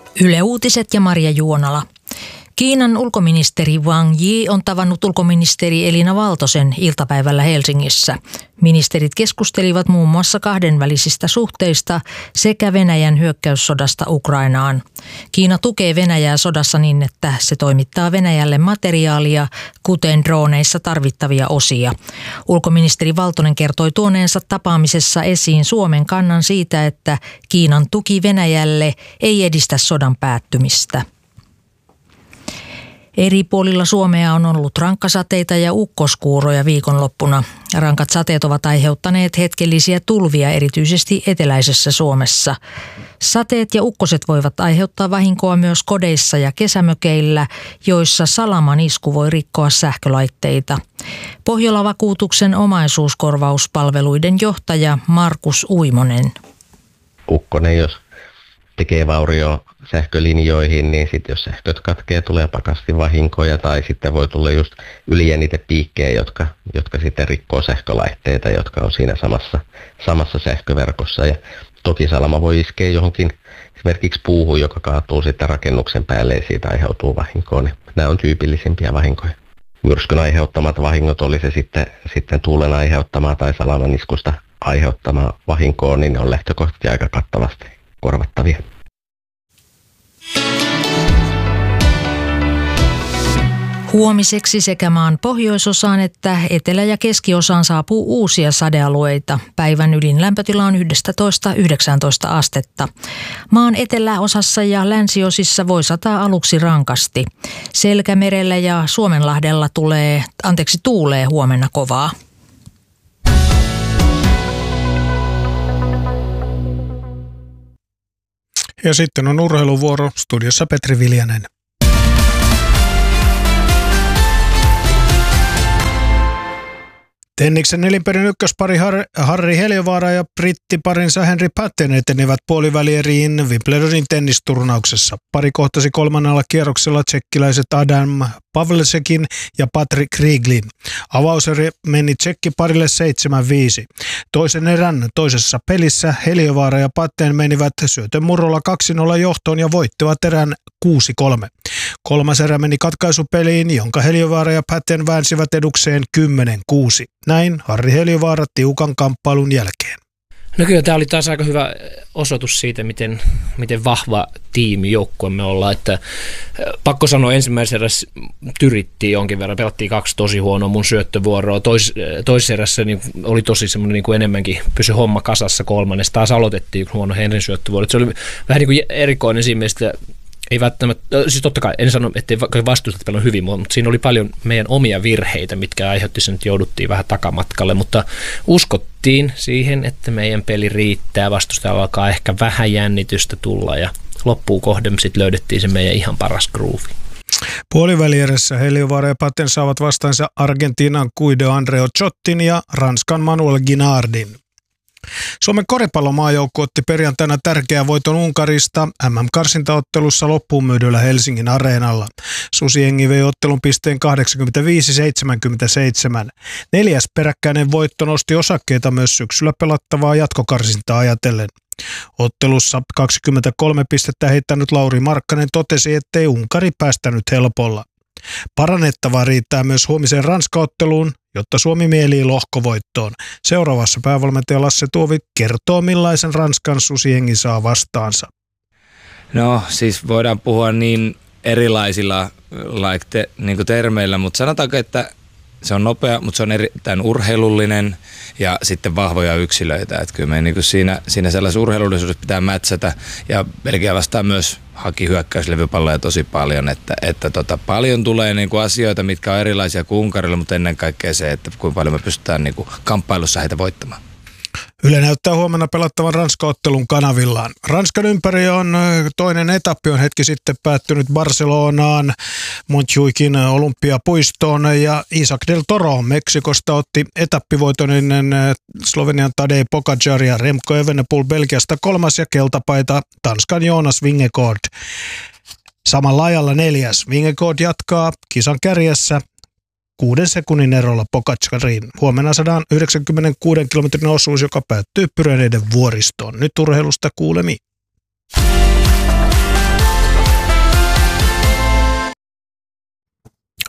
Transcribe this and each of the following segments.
Yle Uutiset ja Maria Juonala. Kiinan ulkoministeri Wang Yi on tavannut ulkoministeri Elina Valtosen iltapäivällä Helsingissä. Ministerit keskustelivat muun muassa kahdenvälisistä suhteista sekä Venäjän hyökkäyssodasta Ukrainaan. Kiina tukee Venäjää sodassa niin, että se toimittaa Venäjälle materiaalia, kuten drooneissa tarvittavia osia. Ulkoministeri Valtonen kertoi tuoneensa tapaamisessa esiin Suomen kannan siitä, että Kiinan tuki Venäjälle ei edistä sodan päättymistä. Eri puolilla Suomea on ollut rankkasateita ja ukkoskuuroja viikonloppuna. Rankat sateet ovat aiheuttaneet hetkellisiä tulvia erityisesti eteläisessä Suomessa. Sateet ja ukkoset voivat aiheuttaa vahinkoa myös kodeissa ja kesämökeillä, joissa salaman isku voi rikkoa sähkölaitteita. Pohjola-vakuutuksen omaisuuskorvauspalveluiden johtaja Markus Uimonen. Ukkonen, jos tekee vaurio sähkölinjoihin, niin sitten jos sähköt katkee, tulee pakastinvahinkoja tai sitten voi tulla just ylijännitepiikkejä, jotka sitten rikkoo sähkölaitteita, jotka on siinä samassa sähköverkossa. Ja toki salama voi iskeä johonkin esimerkiksi puuhun, joka kaatuu sitten rakennuksen päälle ja siitä aiheutuu vahinkoa. Niin nämä on tyypillisimpiä vahinkoja. Myrskyn aiheuttamat vahingot, oli se sitten tuulen aiheuttamaa tai salaman iskusta aiheuttamaa vahinkoa, niin ne on lähtökohtaisesti aika kattavasti korvattavia. Huomiseksi sekä maan pohjoisosaan että etelä- ja keskiosaan saapuu uusia sadealueita. Päivän ylin lämpötila on 11-19 astetta. Maan eteläosassa ja länsiosissa voi sataa aluksi rankasti. Selkämerellä ja Suomenlahdella tuulee huomenna kovaa. Ja sitten on urheiluvuoro, studiossa Petri Viljanen. Tenniksen nelinperin ykköspari Harri Heliövaara ja brittiparinsa Henry Patten etenivät puolivälieriin Wimbledonin tennisturnauksessa. Pari kohtasi kolmannella kierroksella tsekkiläiset Adam Pavlesekin ja Patrick Rieglin. Avauseri meni tsekkiparille 7-5. Toisen erän toisessa pelissä Heliövaara ja Patten menivät syötön murrolla 2-0 johtoon ja voittivat erän 6-3. Kolmas erä meni katkaisupeliin, jonka Heliövaara ja Patten väänsivät edukseen 10-6. Näin Harri Heliövaara tiukan kamppailun jälkeen. No kyllä tämä oli taas aika hyvä osoitus siitä, miten vahva tiimi joukkue me ollaan. Että, pakko sanoa, ensimmäisessä erässä tyrittiin jonkin verran, pelattiin 2 tosi huonoa mun syöttövuoroa. Toisessa erässä niin oli tosi semmoinen niin kuin enemmänkin pysy homma kasassa. Kolmannessa taas aloitettiin huono Henrin syöttövuoro. Se oli vähän niin kuin erikoinen siinä mielessä, ei välttämättä, siis totta kai en sano, ettei vastustat paljon hyvin, mutta siinä oli paljon meidän omia virheitä, mitkä aiheutti sen, että jouduttiin vähän takamatkalle, mutta uskottiin siihen, että meidän peli riittää, vastustajalla alkaa ehkä vähän jännitystä tulla ja loppuun kohden sitten löydettiin se meidän ihan paras groove. Puolivälierässä Heliövaara ja Patten saavat vastaansa Argentiinan Guido Andreo Ciottin ja Ranskan Manuel Guinardin. Suomen koripallomaajoukko otti perjantaina tärkeän voiton Unkarista MM-karsintaottelussa loppuun myydyllä Helsingin areenalla. Susijengi vei ottelun pisteen 85-77. 4. peräkkäinen voitto nosti osakkeita myös syksyllä pelattavaa jatkokarsintaa ajatellen. Ottelussa 23 pistettä heittänyt Lauri Markkanen totesi, ettei Unkari päästänyt helpolla. Parannettavaa riittää myös huomiseen Ranska-otteluun, jotta Suomi mielii lohkovoittoon. Seuraavassa päävalmentaja Lasse Tuovi kertoo, millaisen Ranskan susijengi saa vastaansa. No siis voidaan puhua niin erilaisilla niin termeillä, mutta sanotaanko, että se on nopea, mutta se on erittäin urheilullinen ja sitten vahvoja yksilöitä. Että kyllä me niin siinä sellaisessa urheilullisuudessa pitää mätsätä ja Belgia vastaan myös haki hyökkäyslevypalloja tosi paljon. Että paljon tulee niin kuin asioita, mitkä on erilaisia kuin Unkarilla, mutta ennen kaikkea se, että kuinka paljon me pystytään niin kuin kamppailussa heitä voittamaan. Yle näyttää huomenna pelattavan Ranska-ottelun kanavillaan. Ranskan ympäri on toinen etappi on hetki sitten päättynyt Barcelonaan, Montjuikin olympiapuistoon ja Isaac del Toro Meksikosta otti etappivoiton ennen Slovenian Tadej Pogačar ja Remco Evenepoel Belgiasta 3. ja keltapaita Tanskan Jonas Vingegaard. Samalla ajalla 4. Vingegaard jatkaa kisan kärjessä 6 sekunnin erolla Pogačariin. Huomenna 196 kilometrin osuus, joka päättyy Pyreneiden vuoristoon. Nyt urheilusta kuulemiin.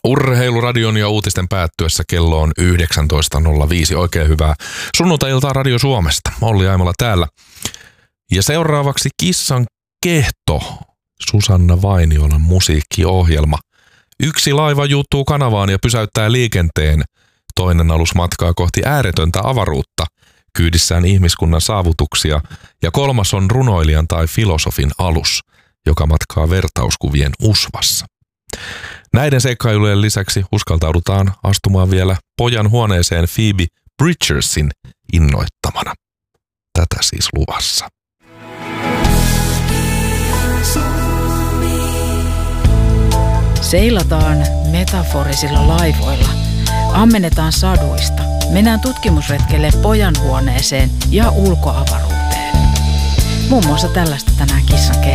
Urheiluradion ja uutisten päättyessä kello on 19.05. Oikein hyvää sunnuntai-iltaa Radio Suomesta. Olli Aimola täällä. Ja seuraavaksi Kissan kehto, Susanna Vainiolan musiikkiohjelma. Yksi laiva juuttuu kanavaan ja pysäyttää liikenteen. Toinen alus matkaa kohti ääretöntä avaruutta, kyydissään ihmiskunnan saavutuksia. Ja kolmas on runoilijan tai filosofin alus, joka matkaa vertauskuvien usvassa. Näiden seikkailujen lisäksi uskaltaudutaan astumaan vielä pojan huoneeseen Phoebe Bridgersin innoittamana. Tätä siis luvassa. Seilataan metaforisilla laivoilla, ammennetaan saduista, mennään tutkimusretkelle pojan huoneeseen ja ulkoavaruuteen. Muun muassa tällaista tänään Kissan